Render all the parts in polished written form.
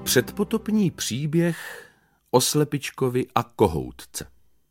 Předpotopní příběh o slepičkovi a kohoutce.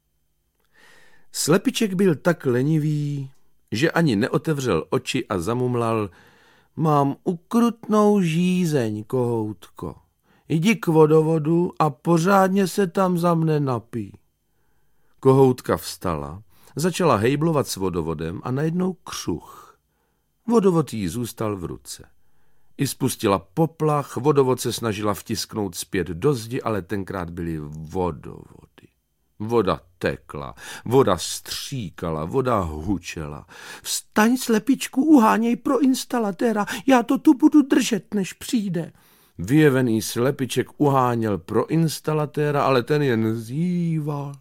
Slepiček byl tak lenivý, že ani neotevřel oči a zamumlal: Mám ukrutnou žízeň, kohoutko. Jdi k vodovodu a pořádně se tam za mne napij. Kohoutka vstala, začala hejblovat s vodovodem a najednou křuch. Vodovod jí zůstal v ruce. I spustila poplach, vodovod se snažila vtisknout zpět do zdi, ale tenkrát byly vodovody. Voda tekla, voda stříkala, voda hučela. Vstaň, slepičku, uháněj pro instalatéra, já to tu budu držet, než přijde. Vyjevený slepiček uháněl pro instalatéra, ale ten jen zíval.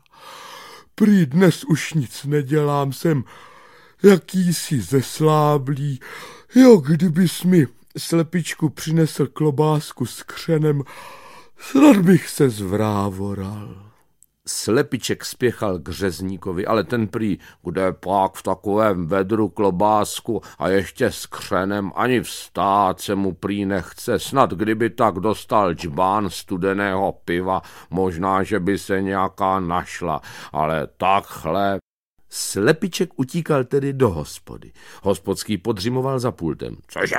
Prý dnes už nic nedělám, jsem jakýsi zesláblý. Jo, kdybys mi, slepičku, přinesl klobásku s křenem, snad bych se zvrávoral. Slepiček spěchal k řezníkovi, ale ten prý: Kde pak v takovém vedru klobásku a ještě s křenem, ani vstát se mu prý nechce, snad kdyby tak dostal džbán studeného piva, možná, že by se nějaká našla, ale takhle. Slepiček utíkal tedy do hospody. Hospodský podřimoval za pultem. Cože?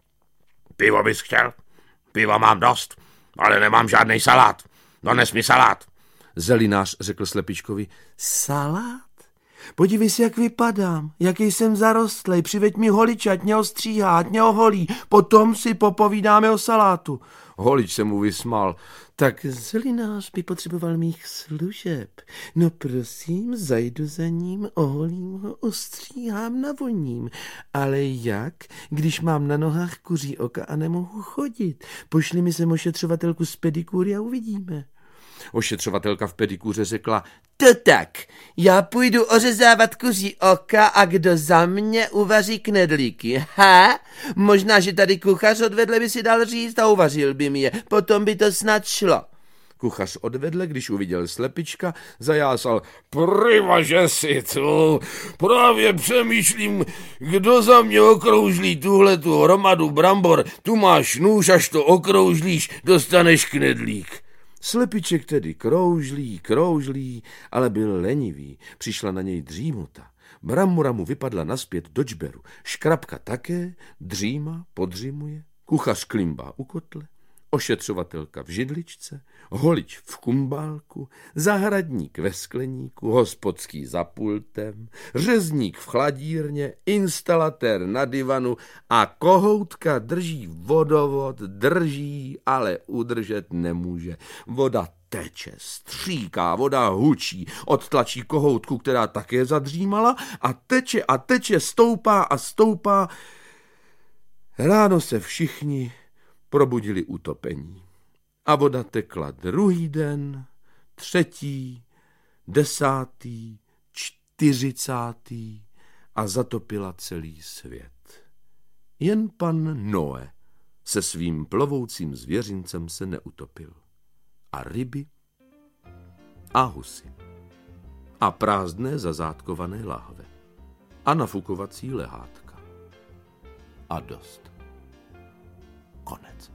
Pivo bys chtěl? Piva mám dost, ale nemám žádnej salát. Dones mi salát. Zelinář řekl slepičkovi: Salát? Podívej si, jak vypadám, jaký jsem zarostlej, přiveď mi holiče, ať mě ostříhá, ať mě oholí, potom si popovídáme o salátu. Holič se mu vysmál. Tak zelinář by potřeboval mých služeb. No prosím, zajdu za ním, oholím ho, ostříhám, navoním. Ale jak, když mám na nohách kuří oka a nemohu chodit? Pošli mi sem ošetřovatelku z pedikúry a uvidíme. Ošetřovatelka v pedikůře řekla: To tak, já půjdu ořezávat kuří oka a kdo za mě uvaří knedlíky. Možná, že tady kuchař odvedle by si dal říct a uvařil by mi je, potom by to snad šlo. Kuchař odvedle, když uviděl slepička, zajásal: Privaže si tu, právě přemýšlím, kdo za mě okroužlí tuhletu hromadu brambor, tu máš nůž, až to okroužlíš, dostaneš knedlík. Slepiček tedy kroužlí, ale byl lenivý. Přišla na něj dřímota. Brambora mu vypadla nazpět do džberu. Škrabka také, dříma, podřimuje. Kuchař klimbá u kotle, ošetřovatelka v židličce, holič v kumbálku, zahradník ve skleníku, hospodský za pultem, řezník v chladírně, instalatér na divanu a kohoutka drží vodovod, ale udržet nemůže. Voda teče, stříká, voda hučí, odtlačí kohoutku, která také zadřímala, a teče, stoupá a stoupá. Ráno se všichni probudili utopení. A voda tekla druhý den, 3., 10., 40. a zatopila celý svět. Jen pan Noé se svým plovoucím zvěřincem se neutopil. A ryby a husy a prázdné zazátkované láhve a nafukovací lehátka. A dost. Konec.